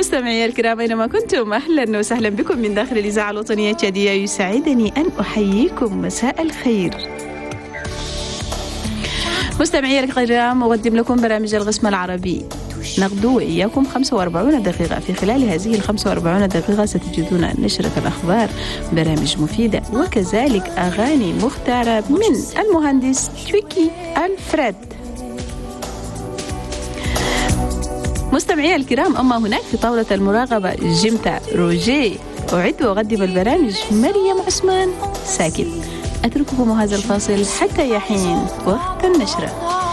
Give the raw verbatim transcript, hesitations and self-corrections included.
مستمعي الكرام أينما كنتم، أهلا وسهلا بكم من داخل الإذاعة الوطنية التشادية. يسعدني أن أحييكم، مساء الخير. مستمعي الكرام، أقدم لكم برامج القسم العربي، نغدو وإياكم خمسة وأربعين دقيقة. في خلال هذه الخمسة وأربعين دقيقة ستجدون نشرة الأخبار، برامج مفيدة، وكذلك أغاني مختارة من المهندس تويكي ألفريد. مستمعي الكرام، أما هناك في طاولة المراقبة جيمتا روجي، أعد وأقدم البرامج مريم عثمان ساكن. أترككم هذا الفاصل حتى يحين وقت النشرة.